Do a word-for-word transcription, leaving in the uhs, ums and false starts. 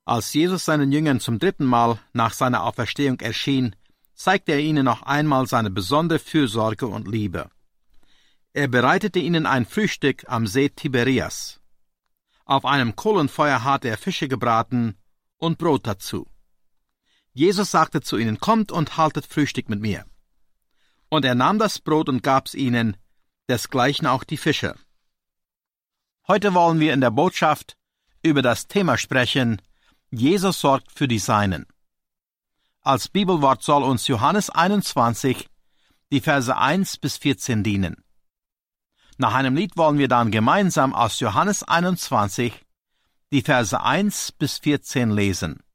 Als Jesus seinen Jüngern zum dritten Mal nach seiner Auferstehung erschien, zeigte er ihnen noch einmal seine besondere Fürsorge und Liebe. Er bereitete ihnen ein Frühstück am See Tiberias. Auf einem Kohlenfeuer hatte er Fische gebraten und Brot dazu. Jesus sagte zu ihnen: Kommt und haltet Frühstück mit mir. Und er nahm das Brot und gab's ihnen, desgleichen auch die Fische. Heute wollen wir in der Botschaft über das Thema sprechen: Jesus sorgt für die Seinen. Als Bibelwort soll uns Johannes einundzwanzig, die Verse eins bis vierzehn dienen. Nach einem Lied wollen wir dann gemeinsam aus Johannes einundzwanzig die Verse eins bis vierzehn lesen.